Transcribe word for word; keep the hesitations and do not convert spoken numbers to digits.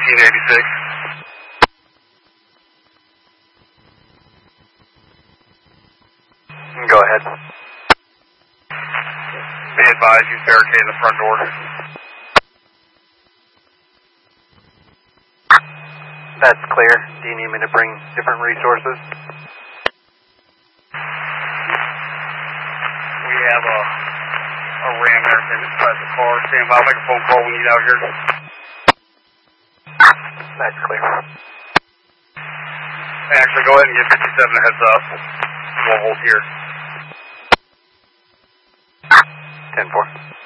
eighteen eighty-six. Go ahead. Be advised, you barricade the front door. That's clear. Do you need me to bring different resources? We have a, a ram and everything inside the car. Stand by, I'll make a phone call when you get out here. That's clear. Actually, go ahead and give fifty-seven a heads up. We'll hold here. ten four.